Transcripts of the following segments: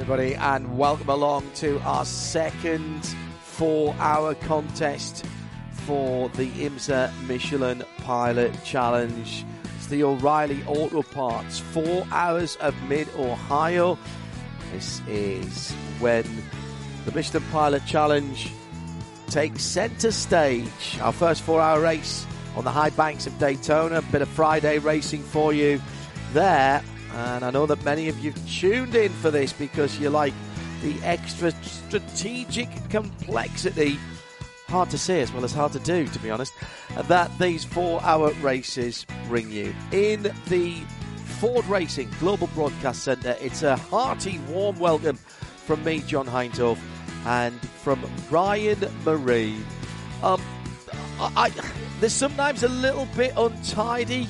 everybody, and welcome along to our second 4-hour contest for the IMSA Michelin Pilot Challenge. It's the O'Reilly Auto Parts 4 Hours of Mid-Ohio. This is when the Michelin Pilot Challenge takes centre stage. Our first 4-hour race on the high banks of Daytona. A bit of Friday racing for you there. And I know that many of you tuned in for this because you like the extra strategic complexity, hard to say as well as hard to do, to be honest, that these 4-hour races bring you. In the Ford Racing Global Broadcast Centre, it's a hearty, warm welcome from me, John Hindhaugh, and from Ryan Marine. There's sometimes a little bit untidy,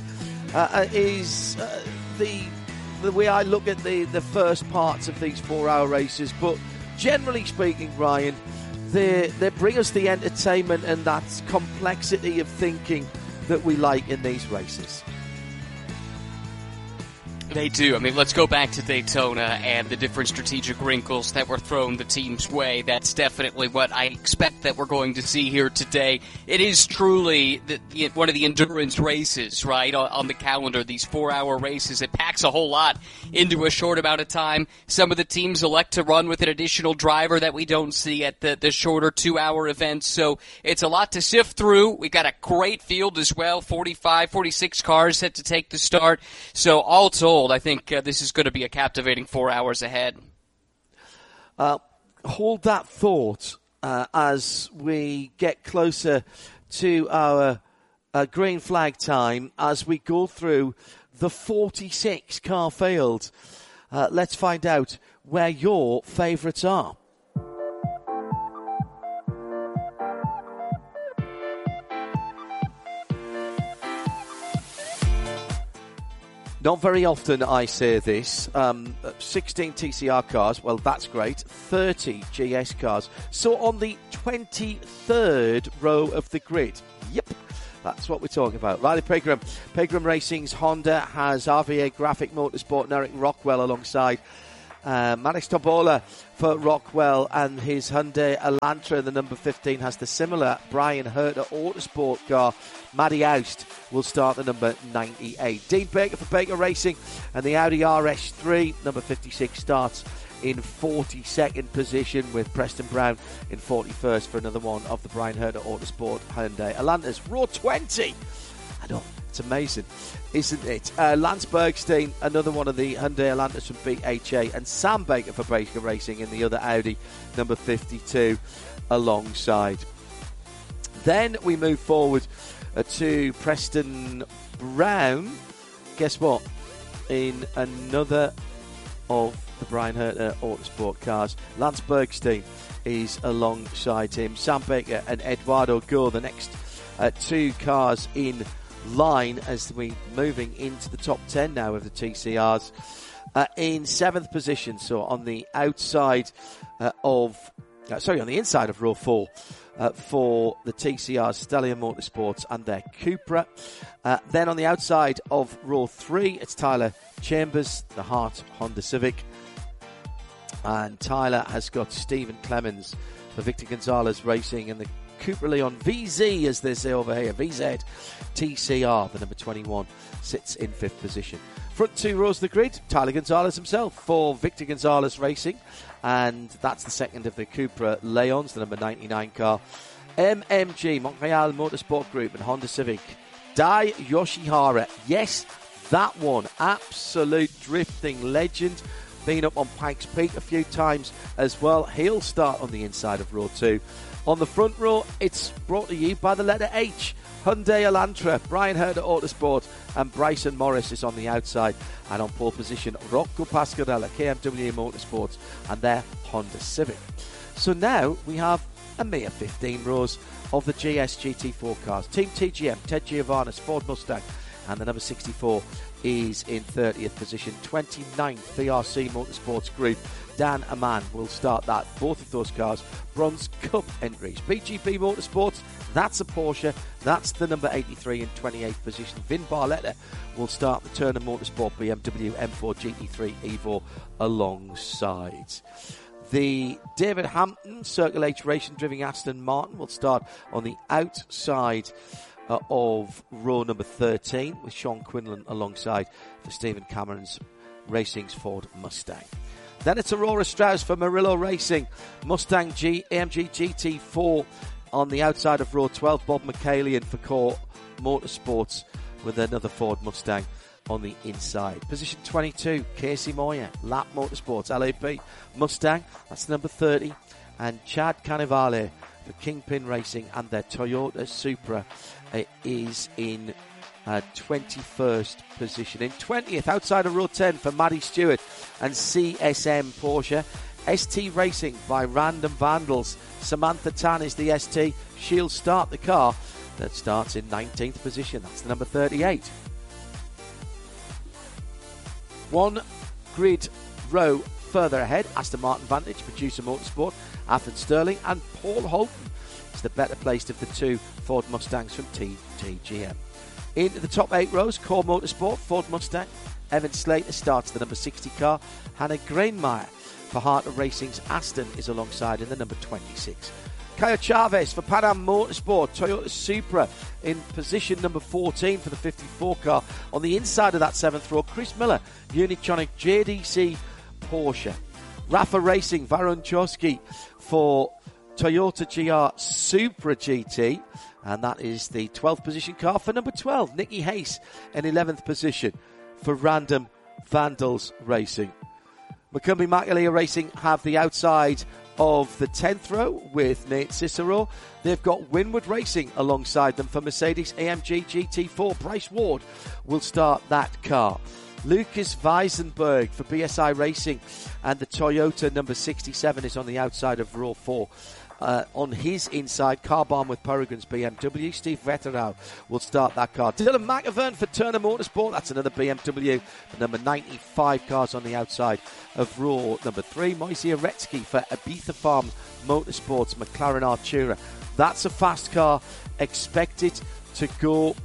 the way I look at the first parts of these 4-hour races, but generally speaking, Ryan, they bring us the entertainment and that complexity of thinking that we like in these races. They do. I mean, let's go back to Daytona and the different strategic wrinkles that were thrown the team's way. That's definitely what I expect that we're going to see here today. It is truly one of the endurance races, right, on the calendar, these 4-hour races. It packs a whole lot into a short amount of time. Some of the teams elect to run with an additional driver that we don't see at the shorter 2-hour events. So it's a lot to sift through. We've got a great field as well, 45, 46 cars set to take the start. So all told, I think this is going to be a captivating 4 hours ahead. Hold that thought as we get closer to our green flag time as we go through the 46 car field. Let's find out where your favourites are. Not very often I say this. 16 TCR cars, well, that's great. 30 GS cars. So on the 23rd row of the grid. Yep, that's what we're talking about. Riley Pegram. Pegram Racing's Honda has RVA Graphic Motorsport and Eric Rockwell alongside. Manix Tobola for Rockwell and his Hyundai Elantra, the number 15, has the similar Brian Herter Autosport car. Maddie Oust will start the number 98. Dean Baker for Baker Racing and the Audi RS3, number 56, starts in 42nd position with Preston Brown in 41st for another one of the Brian Herter Autosport Hyundai Elantras. Row 20! I know, it's amazing, isn't it? Lance Bergstein, another one of the Hyundai Elantras from BHA, and Sam Baker for Baker Racing in the other Audi, number 52, alongside. Then we move forward to Preston Brown. Guess what? In another of the Brian Herter Autosport cars, Lance Bergstein is alongside him. Sam Baker and Eduardo Go, the next two cars in line as we moving into the top 10 now of the TCRs. In 7th position, so on the outside on the inside of row 4 for the TCRs, Stallion Motorsports and their Cupra. Then on the outside of row 3, it's Tyler Chambers, the Hart Honda Civic. And Tyler has got Stephen Clemens for Victor Gonzalez Racing and the Cupra Leon VZ, as they say over here, VZ TCR, the number 21, sits in 5th position. Front 2 rows of the grid, Tyler Gonzalez himself for Victor Gonzalez Racing, and that's the second of the Cupra Leons, the number 99 car. MMG, Montreal Motorsport Group, and Honda Civic, Dai Yoshihara. Yes, that one, absolute drifting legend. Been up on Pikes Peak a few times as well. He'll start on the inside of row 2. On the front row, it's brought to you by the letter H. Hyundai Elantra, Brian Herter Autosport, and Bryson Morris is on the outside. And on pole position, Rocco Pasquarella, KMW Motorsports, and their Honda Civic. So now we have a mere 15 rows of the GS GT4 cars. Team TGM, Ted Giovannis, Ford Mustang, and the number 64 is in 30th position. 29th, VRC Motorsports Group. Dan Aman will start that. Both of those cars, Bronze Cup entries. BGB Motorsports, that's a Porsche. That's the number 83 in 28th position. Vin Barletta will start the Turner Motorsport BMW M4 GT3 Evo alongside. The David Hampton Circle H Racing driving Aston Martin will start on the outside of row number 13 with Sean Quinlan alongside for Stephen Cameron's Racing's Ford Mustang. Then it's Aurora Strauss for Murillo Racing. Mustang AMG GT4 on the outside of row 12. Bob McCallion for Core Motorsports with another Ford Mustang on the inside. Position 22, Casey Moyer, Lap Motorsports, LAP Mustang, that's number 30. And Chad Cannavale for Kingpin Racing and their Toyota Supra is in 21st position. In 20th, outside of row 10 for Maddie Stewart and CSM Porsche. ST Racing by Random Vandals. Samantha Tan is the ST. She'll start the car that starts in 19th position. That's the number 38. One grid row further ahead, Aston Martin Vantage, Producer Motorsport, Athen Sterling and Paul Holton is the better placed of the two Ford Mustangs from TTGM. Into the top 8 rows, Core Motorsport, Ford Mustang, Evan Slater starts the number 60 car, Hannah Grainmeyer for Heart of Racing's Aston is alongside in the number 26. Kaya Chavez for Pan Am Motorsport, Toyota Supra in position number 14 for the 54 car. On the inside of that 7th row, Chris Miller, Unitronic JDC Porsche. Rafa Racing, Varun Chosky for Toyota GR Supra GT. And that is the 12th position car for number 12. Nikki Hayes in 11th position for Random Vandals Racing. McCumbee McAleer Racing have the outside of the 10th row with Nate Cicero. They've got Winward Racing alongside them for Mercedes AMG GT4. Bryce Ward will start that car. Lucas Weisenberg for BSI Racing and the Toyota number 67 is on the outside of row 4. On his inside, car barn with Peregrine's BMW. Steve Vetterau will start that car. Dylan McAvern for Turner Motorsport. That's another BMW. The number 95 cars on the outside of row number 3. Moise Aretsky for Ibiza Farms Motorsports. McLaren Artura. That's a fast car. Expected to go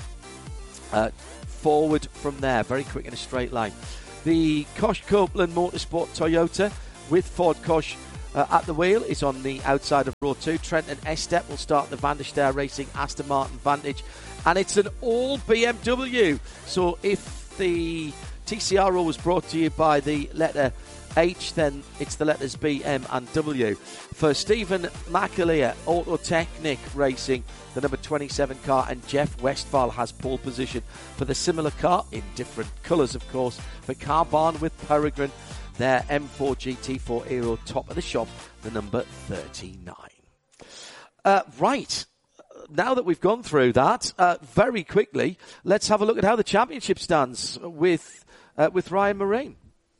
forward from there. Very quick in a straight line. The Kosh Copeland Motorsport Toyota with Ford Kosh at the wheel is on the outside of row 2. Trenton Estep will start the Van der Ster Racing Aston Martin Vantage. And it's an all BMW. So if the TCR was brought to you by the letter H, then it's the letters B, M and W. For Stephen McAleer, Autotechnic Racing, the number 27 car, and Jeff Westphal has pole position for the similar car, in different colours of course, for Car Barn with Peregrine, their M4 GT4 Aero top of the shop, the number 39. Right, now that we've gone through that, very quickly, let's have a look at how the championship stands with Ryan Marine.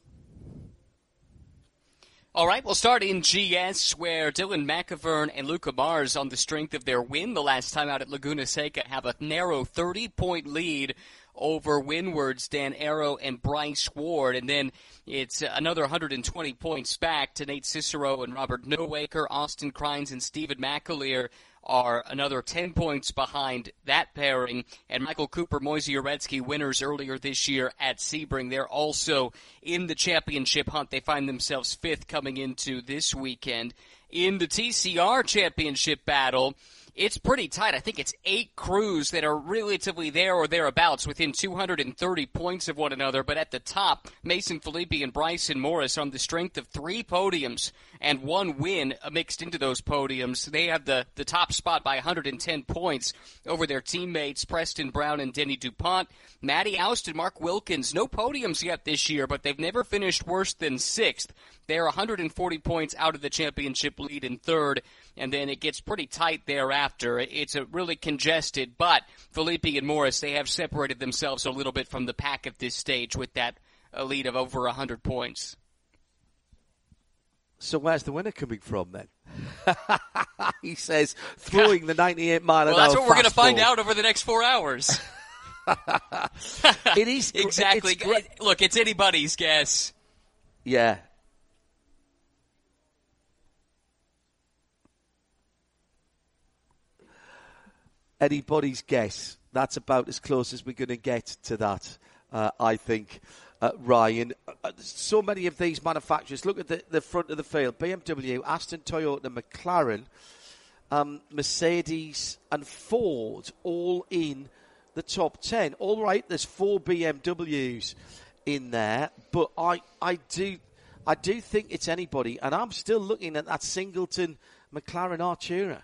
All right, we'll start in GS, where Dylan McAvern and Luca Mars, on the strength of their win the last time out at Laguna Seca, have a narrow 30-point lead over Windward's Dan Arrow and Bryce Ward. And then it's another 120 points back to Nate Cicero and Robert Nowaker. Austin Crines and Stephen McAleer are another 10 points behind that pairing. And Michael Cooper, Moise Uretsky, winners earlier this year at Sebring. They're also in the championship hunt. They find themselves 5th coming into this weekend. In the TCR championship battle, it's pretty tight. I think it's 8 crews that are relatively there or thereabouts within 230 points of one another. But at the top, Mason Filippi and Bryson Morris, on the strength of 3 podiums and 1 win mixed into those podiums, they have the top spot by 110 points over their teammates Preston Brown and Denny DuPont. Matty Oust and Mark Wilkins, no podiums yet this year, but they've never finished worse than 6th. They're 140 points out of the championship lead in 3rd, and then it gets pretty tight thereafter. It's a really congested, but Filippi and Morris, they have separated themselves a little bit from the pack at this stage with that lead of over 100 points. So where's the winner coming from then? He says, throwing the 98 mile an hour. Well, that's what we're going to find ball. out over the next 4 hours. It is exactly. Look, it's anybody's guess. Yeah. Anybody's guess. That's about as close as we're going to get to that, I think, Ryan. So many of these manufacturers, look at the front of the field. BMW, Aston, Toyota, McLaren, Mercedes and Ford all in the top 10. All right, there's 4 BMWs in there, but I do think it's anybody, and I'm still looking at that Singleton McLaren Artura.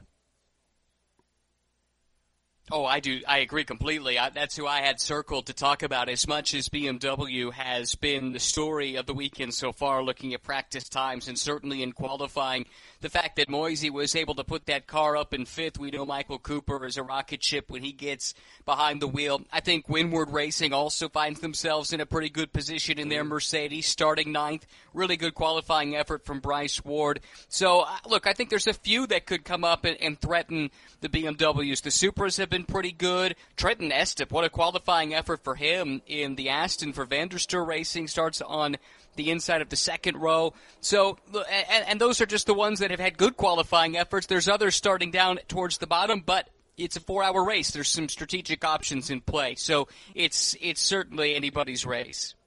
Oh, I do. I agree completely. That's who I had circled to talk about. As much as BMW has been the story of the weekend so far, looking at practice times and certainly in qualifying, the fact that Moisey was able to put that car up in 5th, we know Michael Cooper is a rocket ship when he gets behind the wheel. I think Windward Racing also finds themselves in a pretty good position in their Mercedes, starting 9th. Really good qualifying effort from Bryce Ward. So, look, I think there's a few that could come up and threaten the BMWs. The Supras have been pretty good. Trenton Estep, what a qualifying effort for him in the Aston for Vanderstur Racing, starts on the inside of the second row. So, and those are just the ones that have had good qualifying efforts. There's others starting down towards the bottom, but it's a 4-hour race. There's some strategic options in play. So it's certainly anybody's race.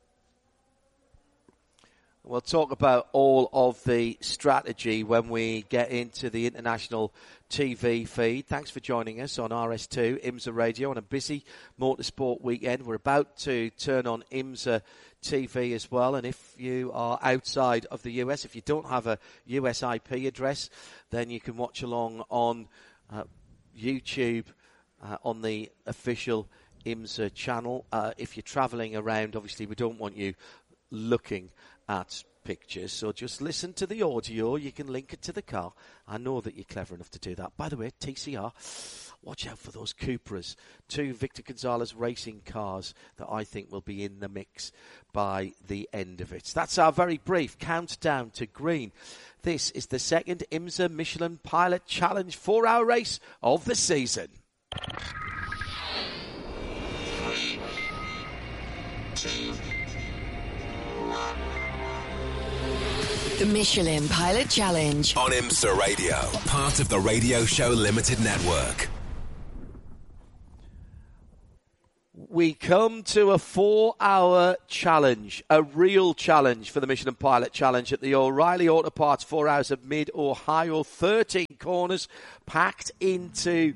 We'll talk about all of the strategy when we get into the international TV feed. Thanks for joining us on RS2 IMSA Radio on a busy motorsport weekend. We're about to turn on IMSA TV as well, and if you are outside of the US, if you don't have a US IP address, then you can watch along on YouTube on the official IMSA channel. If you're travelling around, obviously we don't want you looking at pictures, so just listen to the audio. You can link it to the car. I know that you're clever enough to do that. By the way, TCR, watch out for those Cupras, 2 Victor Gonzalez racing cars that I think will be in the mix by the end of it. That's our very brief countdown to green. This is the second IMSA Michelin Pilot Challenge 4-hour race of the season. The Michelin Pilot Challenge on IMSA Radio, part of the Radio Show Limited Network. We come to a 4-hour challenge, a real challenge for the Michelin Pilot Challenge at the O'Reilly Auto Parts 4 Hours of Mid-Ohio. 13 corners packed into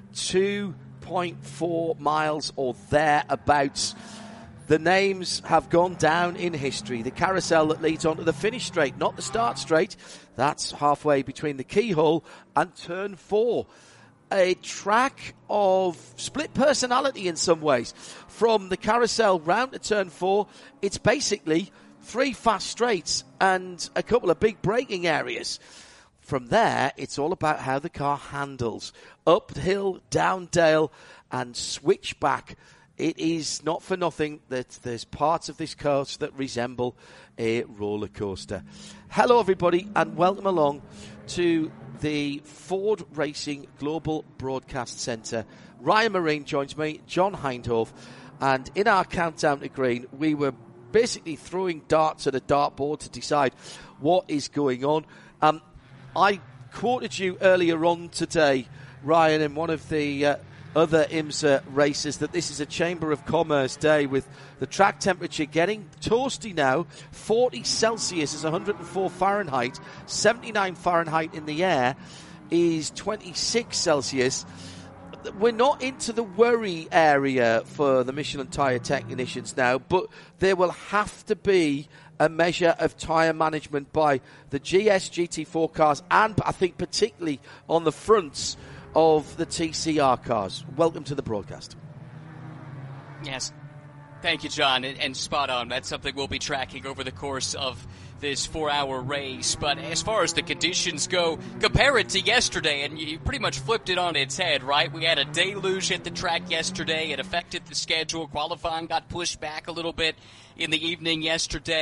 2.4 miles or thereabouts. The names have gone down in history. The carousel that leads onto the finish straight, not the start straight. That's halfway between the keyhole and turn 4. A track of split personality in some ways. From the carousel round to turn 4, it's basically 3 fast straights and a couple of big braking areas. From there, it's all about how the car handles. Uphill, down dale, and switchback. It is not for nothing that there's parts of this course that resemble a roller coaster. Hello, everybody, and welcome along to the Ford Racing Global Broadcast Centre. Ryan Marine joins me, John Hindhaugh, and in our countdown to green, we were basically throwing darts at a dartboard to decide what is going on. I quoted you earlier on today, Ryan, in one of the other IMSA races, that this is a Chamber of Commerce day with the track temperature getting toasty now. 40 Celsius is 104 Fahrenheit, 79 Fahrenheit in the air is 26 Celsius. We're not into the worry area for the Michelin tyre technicians now, but there will have to be a measure of tyre management by the GS GT4 cars, and I think particularly on the fronts of the TCR cars. Welcome to the broadcast. Yes. Thank you, John, and spot on. That's something we'll be tracking over the course of this 4-hour race. But as far as the conditions go, compare it to yesterday, and you pretty much flipped it on its head, right? We had a deluge at the track yesterday. It affected the schedule. Qualifying got pushed back a little bit in the evening yesterday.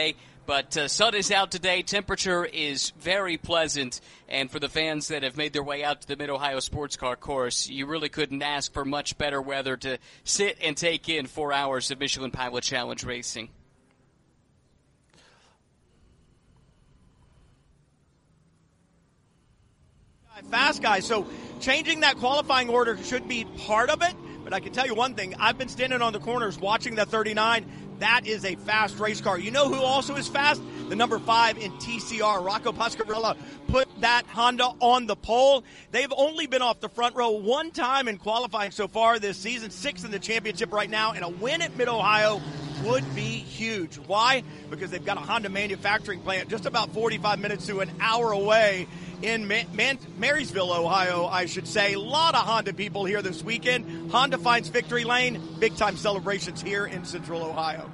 But sun is out today. Temperature is very pleasant. And for the fans that have made their way out to the Mid-Ohio Sports Car Course, you really couldn't ask for much better weather to sit and take in 4 hours of Michelin Pilot Challenge racing. Fast guys, so changing that qualifying order should be part of it. But I can tell you one thing, I've been standing on the corners watching that 39. That is a fast race car. You know who also is fast? The number 5 in TCR. Rocco Pasquarella put that Honda on the pole. They've only been off the front row one time in qualifying so far this season, 6th in the championship right now, and a win at Mid-Ohio would be huge. Why? Because they've got a Honda manufacturing plant just about 45 minutes to an hour away in Marysville, Ohio, I should say. A lot of Honda people here this weekend. Honda finds victory lane. Big-time celebrations here in Central Ohio.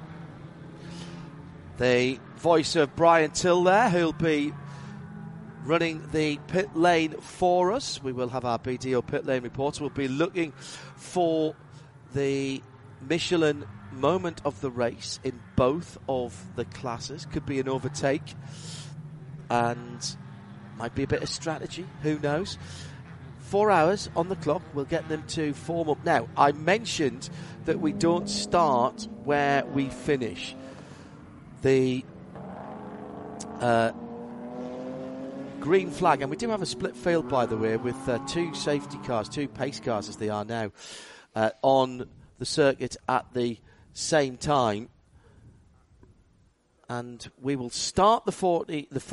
The voice of Brian Till there, who'll be running the pit lane for us. We will have our BDO pit lane reporter. We'll be looking for the Michelin moment of the race in both of the classes. Could be an overtake and might be a bit of strategy, who knows. 4 hours on the clock, we'll get them to form up. Now, I mentioned that we don't start where we finish. The green flag, and we do have a split field, by the way, with 2 safety cars, 2 pace cars as they are now, on the circuit at the same time. And we will start the 4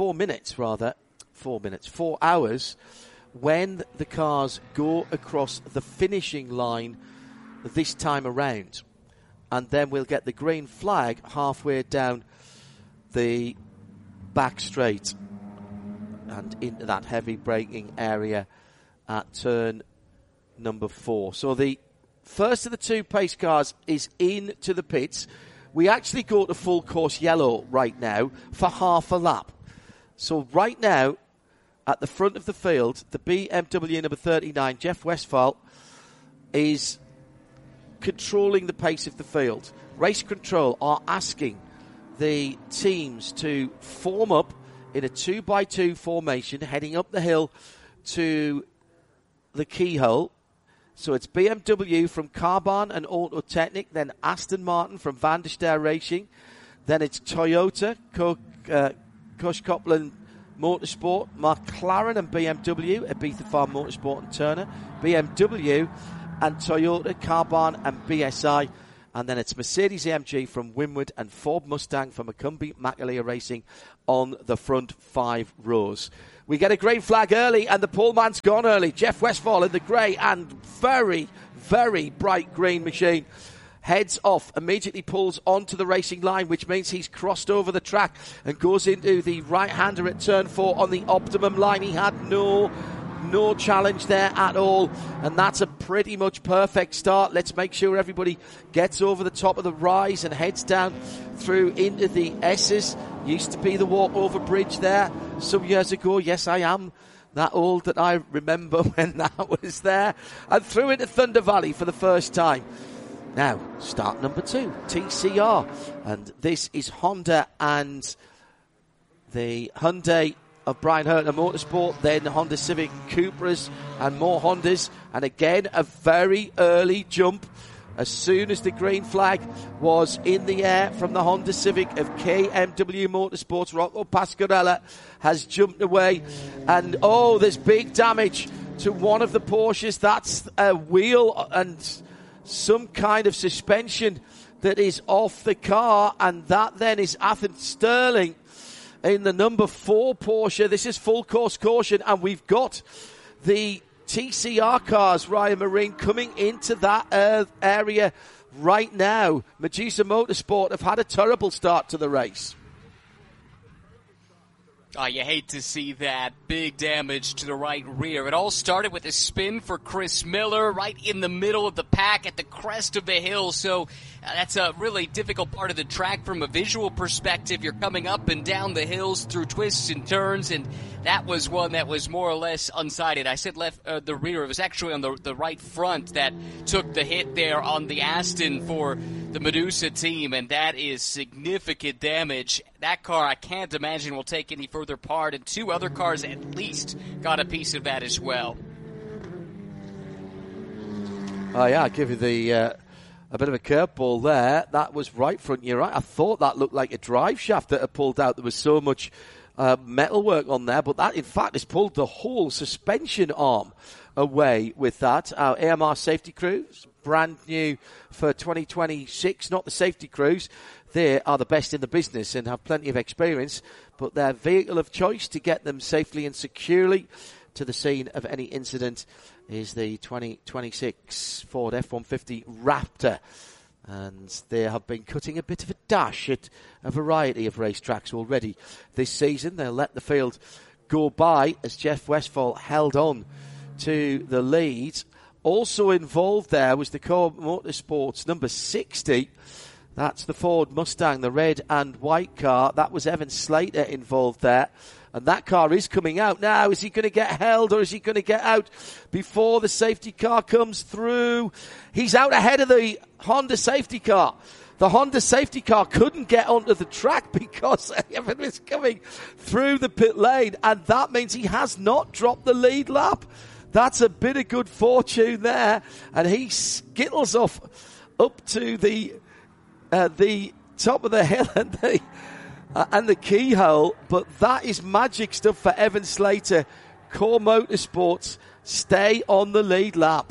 hours when the cars go across the finishing line this time around. And then we'll get the green flag halfway down the back straight and into that heavy braking area at turn number 4. So the first of the 2 pace cars is into the pits. We actually go to full course yellow right now for half a lap. So right now, at the front of the field, the BMW number 39, Jeff Westphal, is controlling the pace of the field. Race Control are asking the teams to form up in a 2x2 formation, heading up the hill to the keyhole. So it's BMW from Carbahn and Autotechnic, then Aston Martin from Van der Ster Racing, then it's Toyota, Cush Copland Motorsport, McLaren and BMW, Ibiza Farm Motorsport and Turner, BMW and Toyota, Carbahn and BSI, and then it's Mercedes-AMG from Winward and Ford Mustang from Macumbi Macalea Racing on the front 5 rows. We get a green flag early, and the poleman's gone early. Jeff Westphal in the grey and very, very bright green machine heads off, immediately pulls onto the racing line, which means he's crossed over the track and goes into the right-hander at turn 4 on the optimum line. He had no challenge there at all, and that's a pretty much perfect start. Let's make sure everybody gets over the top of the rise and heads down through into the S's. Used to be the walkover bridge there some years ago. Yes, I am that old that I remember when that was there. And through into Thunder Valley for the first time. Now, start number 2, TCR. And this is Honda and the Hyundai of Brian Hurtner Motorsport, then Honda Civic Cupras and more Hondas. And again, a very early jump. As soon as the green flag was in the air from the Honda Civic of KMW Motorsports, Rocco Pasquarella has jumped away. And, there's big damage to one of the Porsches. That's a wheel and some kind of suspension that is off the car. And that then is Athan Sterling in the number 4 Porsche. This is full course caution, and we've got the TCR cars, Ryan Marine, coming into that area right now. Medusa Motorsport have had a terrible start to the race. Oh, you hate to see that. Big damage to the right rear. It all started with a spin for Chris Miller right in the middle of the pack at the crest of the hill. So that's a really difficult part of the track from a visual perspective. You're coming up and down the hills through twists and turns, and that was one that was more or less unsighted. I said the rear. It was actually on the right front that took the hit there on the Aston for the Medusa team, and that is significant damage. That car, I can't imagine, will take any further part, and 2 other cars at least got a piece of that as well. Oh, yeah, I'll give you a bit of a curveball there. That was right front. You're right. I thought that looked like a drive shaft that had pulled out. There was so much metalwork on there, but that, in fact, has pulled the whole suspension arm away with that. Our AMR safety crews, brand new for 2026, not the safety crews. They are the best in the business and have plenty of experience, but their vehicle of choice to get them safely and securely to the scene of any incident is the 2026 Ford F-150 Raptor. And they have been cutting a bit of a dash at a variety of racetracks already this season. They'll let the field go by as Jeff Westphal held on to the lead. Also involved there was the Core Motorsports number 60. That's the Ford Mustang, the red and white car. That was Evan Slater involved there. And that car is coming out now. Is he going to get held or is he going to get out before the safety car comes through? He's out ahead of the Honda safety car. The Honda safety car couldn't get onto the track because Evan was coming through the pit lane, and that means he has not dropped the lead lap. That's a bit of good fortune there, and he skittles off up to the top of the hill and the keyhole. But that is magic stuff for Evan Slater. Core Motorsports stay on the lead lap.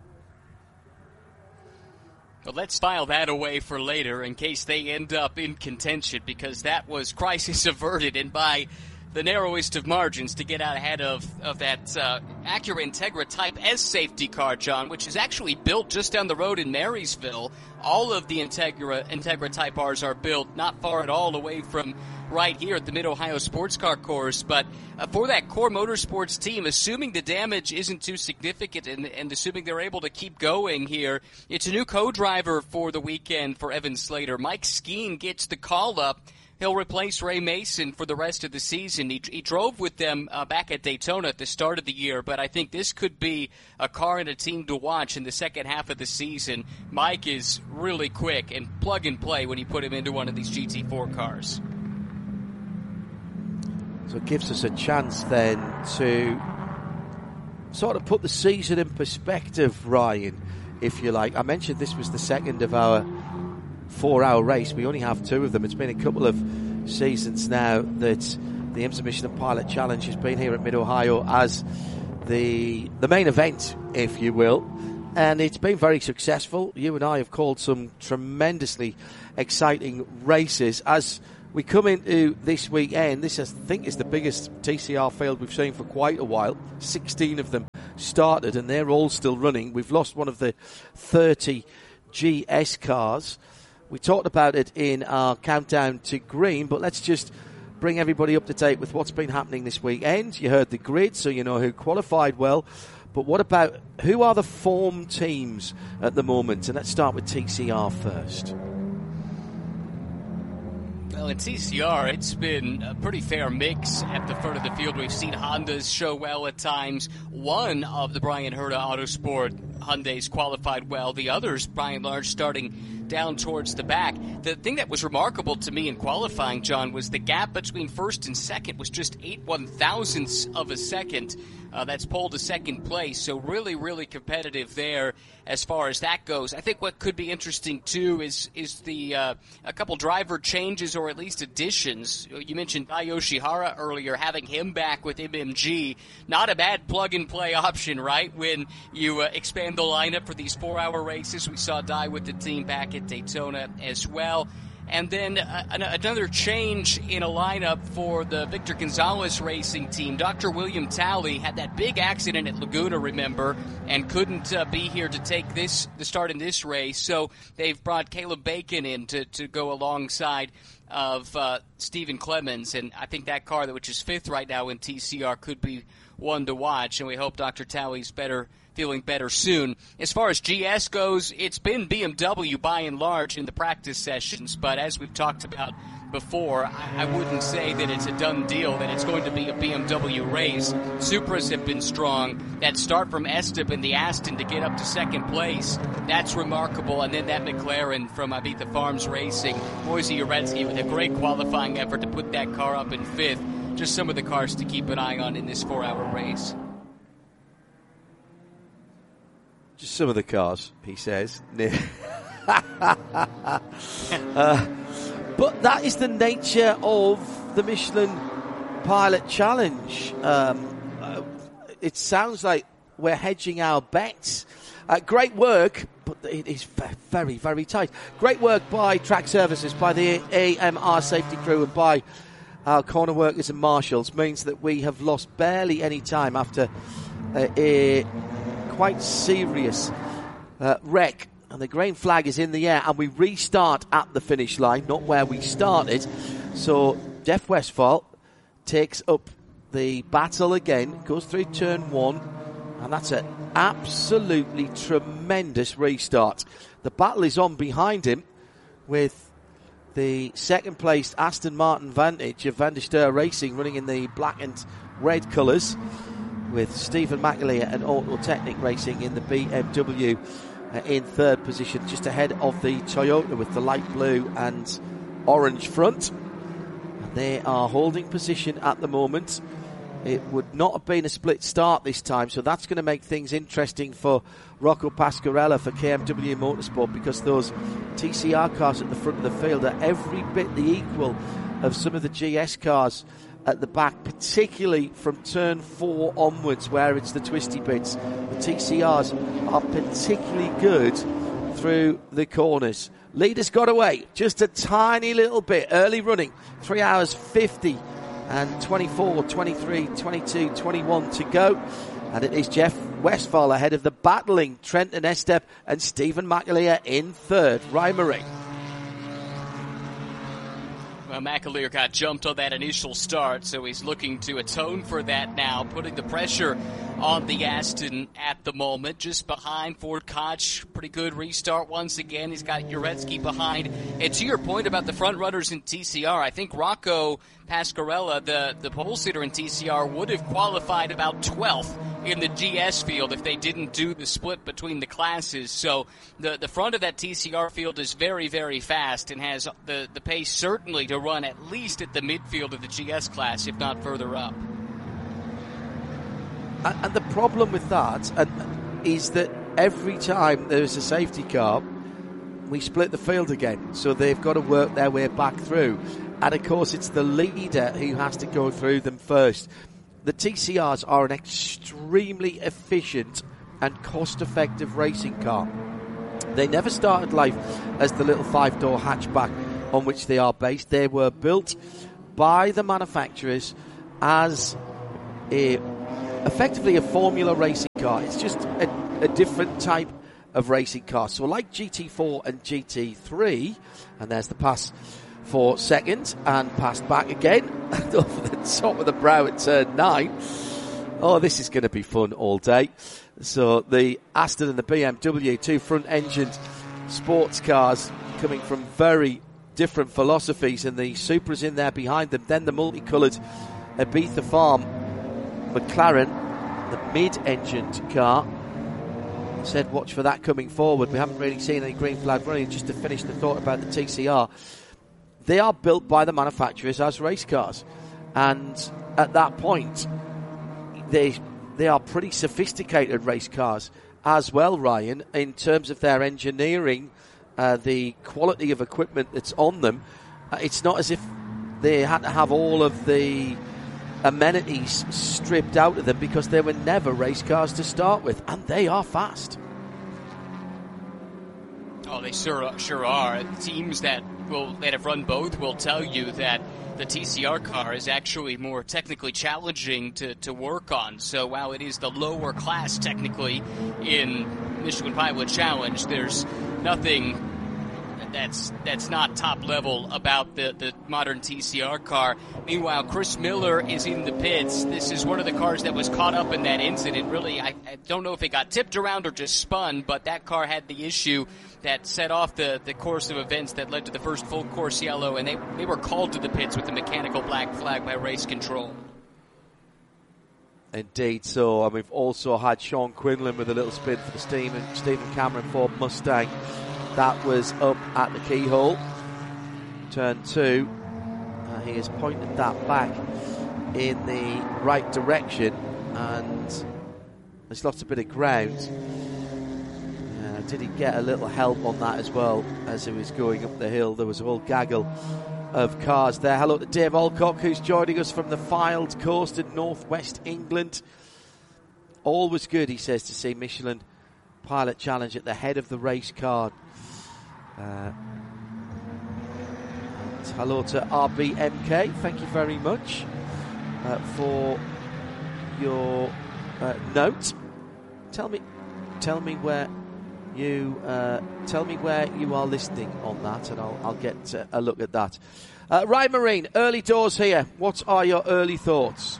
Well, let's file that away for later in case they end up in contention, because that was crisis averted, and by the narrowest of margins to get out ahead of that Acura Integra Type S safety car, John, which is actually built just down the road in Marysville. All of the Integra Type Rs are built not far at all away from right here at the Mid-Ohio Sports Car Course. But for that Core Motorsports team, assuming the damage isn't too significant and assuming they're able to keep going here, it's a new co-driver for the weekend for Evan Slater. Mike Skeen gets the call up. He'll replace Ray Mason for the rest of the season. He drove with them back at Daytona at the start of the year, but I think this could be a car and a team to watch in the second half of the season. Mike is really quick and plug and play when you put him into one of these GT4 cars. So it gives us a chance then to sort of put the season in perspective, Ryan, if you like. I mentioned this was the second of our 4-hour race. We only have 2 of them. It's been a couple of seasons now that the IMSA Michelin Pilot Challenge has been here at Mid-Ohio as the main event, if you will. And it's been very successful. You and I have called some tremendously exciting races. As we come into this weekend, this I think is the biggest TCR field we've seen for quite a while. 16 of them started and they're all still running. We've lost one of the 30 GS cars. We talked about it in our countdown to green, but let's just bring everybody up to date with what's been happening this weekend. You heard the grid, so you know who qualified well. But what about who are the form teams at the moment? And let's start with TCR first. Well, in TCR, it's been a pretty fair mix at the front of the field. We've seen Hondas show well at times. One of the Brian Herta Autosport Hyundais qualified well. The others, by and large, starting down towards the back. The thing that was remarkable to me in qualifying, John, was the gap between first and second was just 8 one-thousandths of a second. That's pole to second place, so really, really competitive there as far as that goes. I think what could be interesting, too, is the a couple driver changes or at least additions. You mentioned Dai Yoshihara earlier, having him back with MMG. Not a bad plug-and-play option, right, when you expand the lineup for these 4-hour races. We saw Dai with the team back at Daytona as well. And then another change in a lineup for the Victor Gonzalez racing team. Dr. William Talley had that big accident at Laguna, remember, and couldn't be here to take the start in this race. So they've brought Caleb Bacon in to go alongside of Stephen Clemens. And I think that car, which is 5th right now in TCR, could be one to watch. And we hope Dr. Talley's feeling better soon. As far as GS goes, it's been BMW by and large in the practice sessions, but as we've talked about before, I wouldn't say that it's a done deal, that it's going to be a BMW race. Supras have been strong. That start from Estep in the Aston to get up to second place, that's remarkable. And then that McLaren from Ibiza Farms Racing, Moisey Uretsky with a great qualifying effort to put that car up in fifth. Just some of the cars to keep an eye on in this 4-hour race. Just some of the cars, he says. But that is the nature of the Michelin Pilot Challenge. It sounds like we're hedging our bets. Great work, but it is very, very tight. Great work by Track Services, by the AMR safety crew, and by our corner workers and marshals means that we have lost barely any time after a quite serious wreck. And the green flag is in the air, and we restart at the finish line, not where we started. So Jeff Westphal takes up the battle again, goes through turn one, and that's an absolutely tremendous restart. The battle is on behind him with the second placed Aston Martin Vantage of Van der Steur Racing running in the black and red colours, with Stephen McAleer and Auto Technic Racing in the BMW in third position, just ahead of the Toyota with the light blue and orange front. And they are holding position at the moment. It would not have been a split start this time, so that's going to make things interesting for Rocco Pasquarella for KMW Motorsport, because those TCR cars at the front of the field are every bit the equal of some of the GS cars at the back, particularly from turn 4 onwards, where it's the twisty bits. The TCRs are particularly good through the corners. Leaders got away just a tiny little bit. Early running, 3 hours 50 and 24, 23, 22, 21 to go. And it is Jeff Westphal ahead of the battling Trenton Estep and Stephen McAleer in third. Ryan Murray. Well, McAleer got jumped on that initial start, so he's looking to atone for that now, putting the pressure on the Aston at the moment, just behind Ford Koch. Pretty good restart once again. He's got Uretsky behind. And to your point about the front runners in TCR, I think Rocco Pasquarella, the pole sitter in TCR, would have qualified about 12th in the GS field if they didn't do the split between the classes. So the front of that TCR field is very, very fast and has the pace certainly to run at least at the midfield of the GS class, if not further up. And the problem with that is that every time there's a safety car, we split the field again. So they've got to work their way back through. And of course, it's the leader who has to go through them first. The TCRs are an extremely efficient and cost-effective racing car. They never started life as the little 5-door hatchback on which they are based. They were built by the manufacturers as effectively a formula racing car. It's just a different type of racing car. So like GT4 and GT3, and there's the pass for second, and passed back again over the top of the brow at turn 9. Oh, this is going to be fun all day. So the Aston and the BMW, two front-engined sports cars coming from very different philosophies, and the Supra's in there behind them. Then the multicoloured Ibiza Farm McLaren, the mid-engined car. Said watch for that coming forward. We haven't really seen any green flag running. Just to finish the thought about the TCR, they are built by the manufacturers as race cars, and at that point they are pretty sophisticated race cars as well, Ryan, in terms of their engineering, the quality of equipment that's on them. It's not as if they had to have all of the amenities stripped out of them, because they were never race cars to start with, and they are fast. Oh, they sure are. Teams that have run both will tell you that the TCR car is actually more technically challenging to work on. So while it is the lower class technically in Michelin Pilot Challenge, there's nothing that's not top level about the modern TCR car. Meanwhile, Chris Miller is in the pits. This is one of the cars that was caught up in that incident. Really, I don't know if it got tipped around or just spun, but that car had the issue that set off the course of events that led to the first full course yellow, and they were called to the pits with the mechanical black flag by race control. Indeed so, and we've also had Sean Quinlan with a little spin for the Stephen Cameron Ford Mustang. That was up at the keyhole. Turn 2. He has pointed that back in the right direction, and he's lost a bit of ground. Did he get a little help on that as well as he was going up the hill? There was a whole gaggle of cars there. Hello to Dave Alcock, who's joining us from the Fylde Coast in northwest England. Always good, he says, to see Michelin Pilot Challenge at the head of the race card. And hello to RBMK. Thank you very much for your note. Tell me where you are listening on that, and I'll get a look at that. Ryan Marine, early doors here. What are your early thoughts?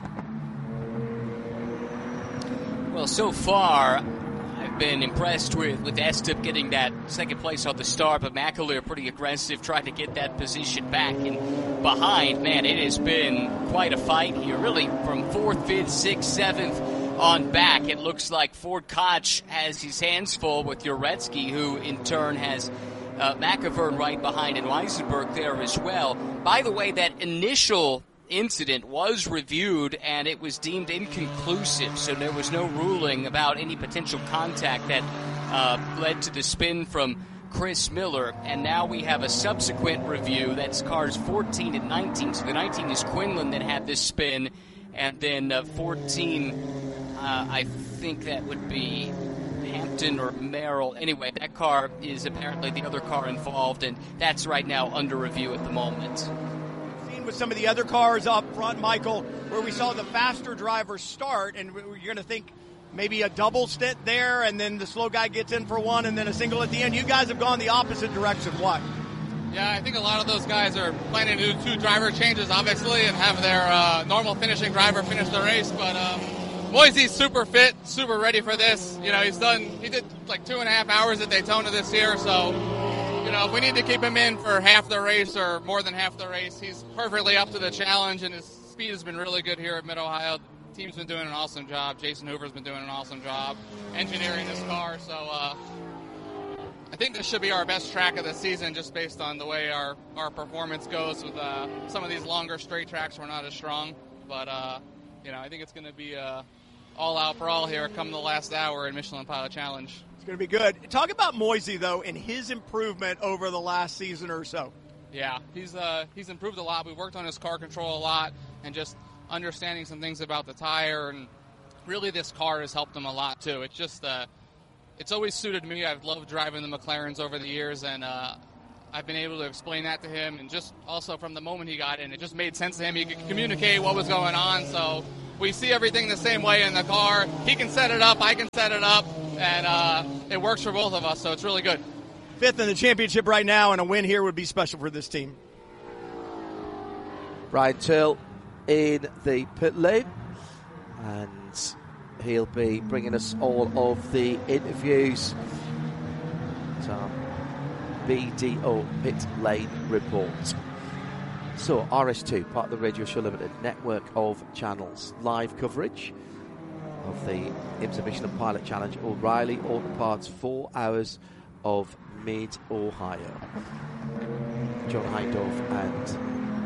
Well, so far, I've been impressed with Estep getting that second place on the start, but McAleer pretty aggressive, trying to get that position back. And behind, man, it has been quite a fight here. Really, from 4th, 5th, 6th, 7th on back, it looks like Ford Koch has his hands full with Uretsky, who in turn has McIvern right behind and Weisenberg there as well. By the way, that initial incident was reviewed and it was deemed inconclusive, so there was no ruling about any potential contact that led to the spin from Chris Miller. And now we have a subsequent review. That's cars 14 and 19. So the 19 is Quinlan that had this spin, and then 14, I think that would be Hampton or Merrill. Anyway, that car is apparently the other car involved, and that's right now under review at the moment. Seen with some of the other cars up front, Michael, where we saw the faster driver start, and you're going to think maybe a double stint there, and then the slow guy gets in for one, and then a single at the end. You guys have gone the opposite direction. What? Yeah, I think a lot of those guys are planning to do 2 driver changes, obviously, and have their normal finishing driver finish the race. But Moisey's super fit, super ready for this. You know, he did like 2.5 hours at Daytona this year, so, you know, if we need to keep him in for half the race or more than half the race, he's perfectly up to the challenge, and his speed has been really good here at Mid-Ohio. The team's been doing an awesome job. Jason Hoover's been doing an awesome job engineering this car, so I think this should be our best track of the season, just based on the way our performance goes. With some of these longer straight tracks, we're not as strong, but you know, I think it's going to be all out for all here come the last hour in Michelin Pilot Challenge. It's going to be good. Talk about Moisey, though, and his improvement over the last season or so. Yeah, he's improved a lot. We worked on his car control a lot, and just understanding some things about the tire, and really this car has helped him a lot too. It's just it's always suited me. I've loved driving the McLarens over the years, and I've been able to explain that to him, and just also from the moment he got in, it just made sense to him. He could communicate what was going on, so we see everything the same way in the car. He can set it up, I can set it up, and it works for both of us, so it's really good. 5th in the championship right now, and a win here would be special for this team. Brian Till in the pit lane, and he'll be bringing us all of the interviews. BDO Pit Lane Report. So, RS2, part of the Radio Show Limited network of channels. Live coverage of the IMSA Michelin Pilot Challenge, O'Reilly Auto Parts, 4 hours of Mid-Ohio. John Hindorf and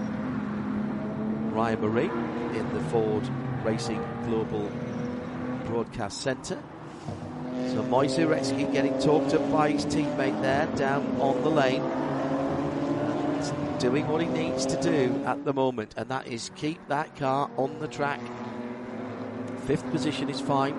Ryan Murray in the Ford Racing Global Broadcast Centre. So Moisey Uretsky getting talked up by his teammate there down on the lane, and doing what he needs to do at the moment, and that is keep that car on the track. 5th position is fine.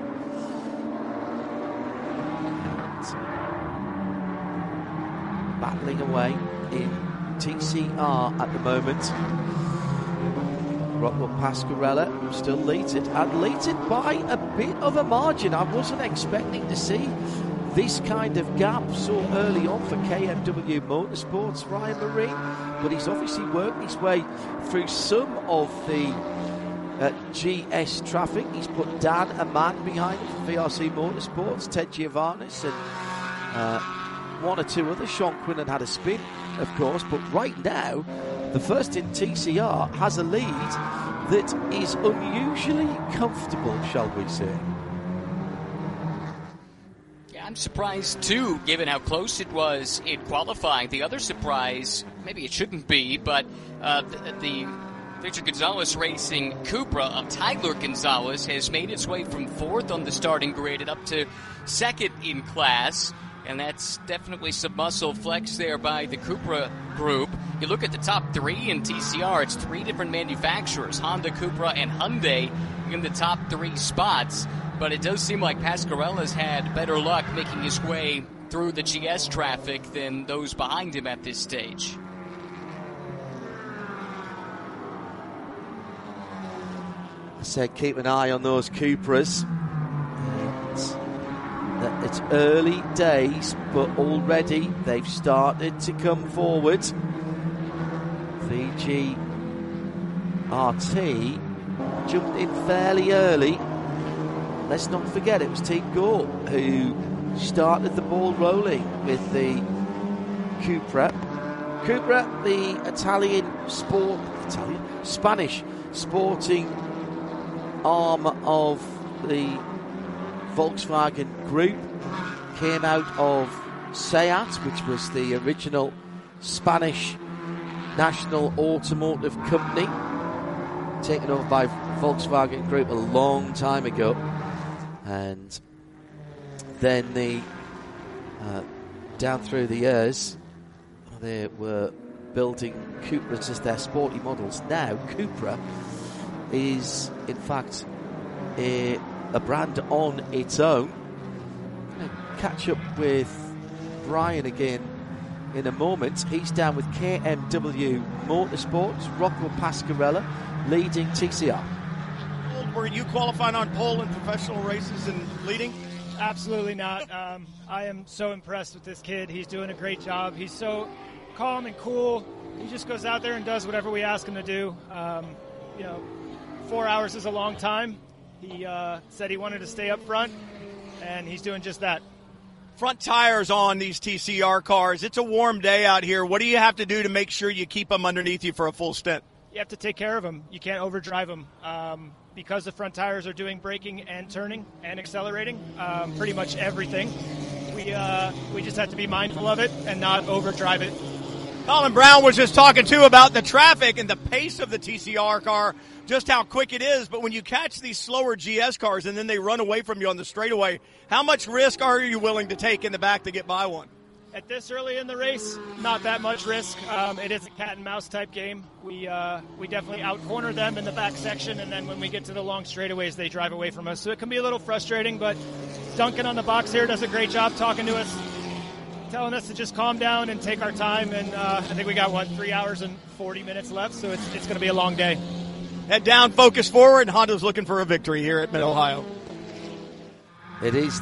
And battling away in TCR at the moment. Rockwell Pasquarella still leads it, and leads it by a bit of a margin. I wasn't expecting to see this kind of gap so early on for KMW Motorsports, Ryan Marine, but he's obviously worked his way through some of the GS traffic. He's put Dan Aman behind him for VRC Motorsports, Ted Giovannis, and one or two others. Sean Quinlan had a spin, of course, but right now, the first in TCR has a lead that is unusually comfortable, shall we say. Yeah, I'm surprised too, given how close it was in qualifying. The other surprise, maybe it shouldn't be, but the Victor Gonzalez Racing Cupra of Tyler Gonzalez has made its way from 4th on the starting grid and up to 2nd in class. And that's definitely some muscle flex there by the Cupra group. You look at the top 3 in TCR, it's 3 different manufacturers, Honda, Cupra, and Hyundai in the top 3 spots. But it does seem like Pasquarella's had better luck making his way through the GS traffic than those behind him at this stage. I said keep an eye on those Cupras. It's early days, but already they've started to come forward. VG RT jumped in fairly early. Let's not forget it was Team Gore who started the ball rolling with the Cupra. Cupra, the Spanish sporting arm of the Volkswagen Group, came out of SEAT, which was the original Spanish national automotive company, taken over by Volkswagen Group a long time ago. And then down through the years, they were building Cupras as their sporty models. Now Cupra is in fact a brand on its own. I'm going to catch up with Brian again in a moment. He's down with KMW Motorsports. Rocco Pasquarella leading TCR. Were you qualifying on pole in professional races and leading? Absolutely not. I am so impressed with this kid. He's doing a great job. He's so calm and cool. He just goes out there and does whatever we ask him to do. 4 hours is a long time. He said he wanted to stay up front, and he's doing just that. Front tires on these TCR cars. It's a warm day out here. What do you have to do to make sure you keep them underneath you for a full stint? You have to take care of them. You can't overdrive them. Because the front tires are doing braking and turning and accelerating, pretty much everything. We just have to be mindful of it and not overdrive it. Colin Brown was just talking, too, about the traffic and the pace of the TCR car, just how quick it is. But when you catch these slower GS cars and then they run away from you on the straightaway, how much risk are you willing to take in the back to get by one? At this early in the race, not that much risk. It is a cat and mouse type game. We definitely out-corner them in the back section, and then when we get to the long straightaways, they drive away from us. So it can be a little frustrating, but Duncan on the box here does a great job talking to us, telling us to just calm down and take our time. And I think we got, 3 hours and 40 minutes left, so it's going to be a long day. Head down, focus forward. Honda's looking for a victory here at Mid-Ohio. It is